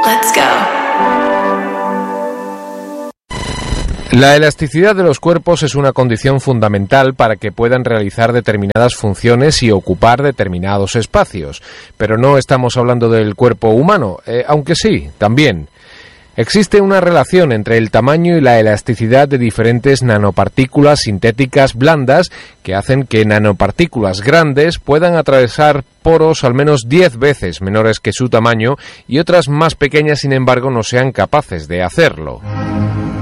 Let's go. La elasticidad de los cuerpos es una condición fundamental para que puedan realizar determinadas funciones y ocupar determinados espacios. Pero no estamos hablando del cuerpo humano, aunque sí, también. Existe una relación entre el tamaño y la elasticidad de diferentes nanopartículas sintéticas blandas que hacen que nanopartículas grandes puedan atravesar poros al menos 10 veces menores que su tamaño y otras más pequeñas, sin embargo, no sean capaces de hacerlo.